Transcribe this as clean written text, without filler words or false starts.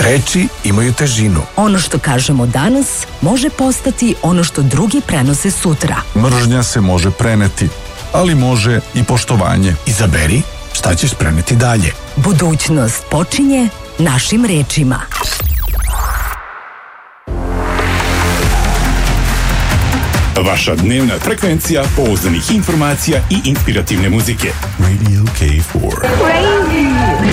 Reči imaju težinu. Ono što kažemo danas može postati ono što drugi prenose sutra. Mržnja se može preneti, ali može i poštovanje. Izaberi šta ćeš preneti dalje. Budućnost počinje našim rečima. Vaša dnevna frekvencija pouzdanih informacija i inspirativne muzike. Radio K4.